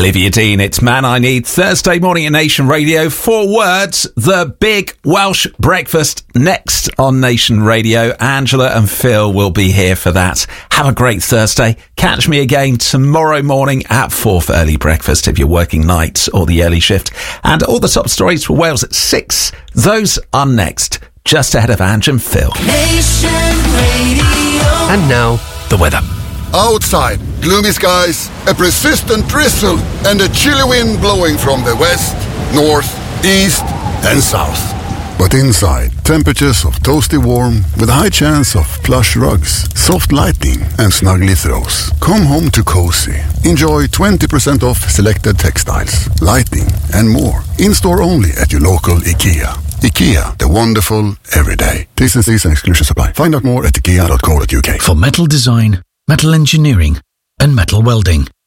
Olivia Dean, it's Man I Need, Thursday morning at Nation Radio. 4 words, the big Welsh breakfast next on Nation Radio. Angela and Phil will be here for that. Have a great Thursday. Catch me again tomorrow morning at 4 for early breakfast if you're working nights or the early shift. And all the top stories for Wales at 6, those are next, just ahead of Ange and Phil. Nation Radio. And now, the weather. Outside, gloomy skies, a persistent drizzle, and a chilly wind blowing from the west, north, east, and south. But inside, temperatures of toasty warm with a high chance of plush rugs, soft lighting, and snuggly throws. Come home to cozy. Enjoy 20% off selected textiles, lighting, and more. In-store only at your local IKEA. IKEA, the wonderful everyday. T's and C's and exclusions apply. Find out more at ikea.co.uk. For metal design, metal engineering, and metal welding,